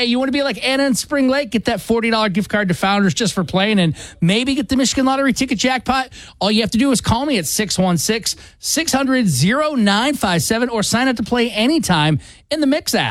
Hey, you want to be like Anna in Spring Lake? Get that $40 gift card to Founders just for playing and maybe get the Michigan Lottery ticket jackpot. All you have to do is call me at 616-600-0957 or sign up to play anytime in the Mix app.